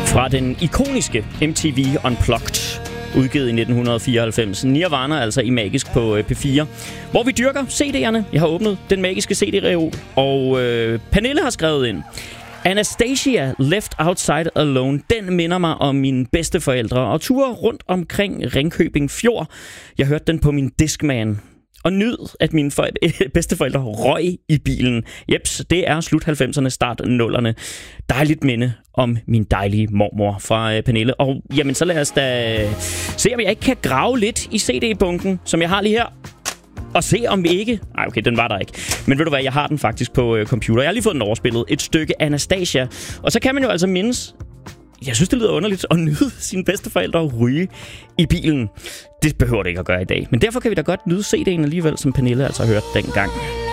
Fra den ikoniske MTV Unplugged, udgivet i 1994. Nirvana, altså i Magisk på P4, hvor vi dyrker CD'erne. Jeg har åbnet den magiske CD-reol, og Pernille har skrevet ind: Anastasia, Left Outside Alone, den minder mig om mine bedsteforældre og ture rundt omkring Ringkøbing Fjord. Jeg hørte den på min Discman og nyd, at mine bedsteforældre røg i bilen. Jeps, det er slut 90'erne, start 0'erne. Dejligt minde om min dejlige mormor fra Pernille. Og jamen, så lad os da se, om jeg ikke kan grave lidt i CD-bunken, som jeg har lige her. Og se om vi ikke... Nej, okay, den var der ikke. Men ved du hvad, jeg har den faktisk på computer. Jeg har lige fået den overspillet. Et stykke Anastasia. Og så kan man jo altså mindes... Jeg synes, det lyder underligt at nyde sine bedsteforældre og ryge i bilen. Det behøver det ikke at gøre i dag. Men derfor kan vi da godt nyde CD'en alligevel, som Pernille altså hørte dengang.